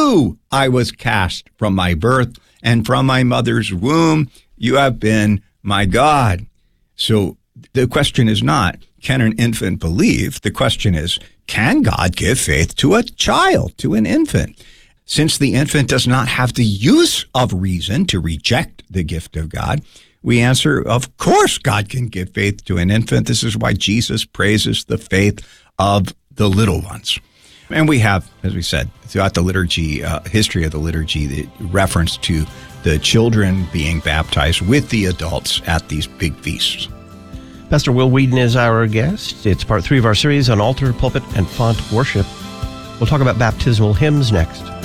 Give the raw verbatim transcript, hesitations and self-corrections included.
you I was cast from my birth, and from my mother's womb you have been my God. So the question is not, can an infant believe? The question is, can God give faith to a child, to an infant? Since the infant does not have the use of reason to reject the gift of God, we answer, of course God can give faith to an infant. This is why Jesus praises the faith of the little ones. And we have, as we said, throughout the liturgy, uh, history of the liturgy, the reference to the children being baptized with the adults at these big feasts. Pastor Will Wheaton is our guest. It's part three of our series on altar, pulpit, and font worship. We'll talk about baptismal hymns next.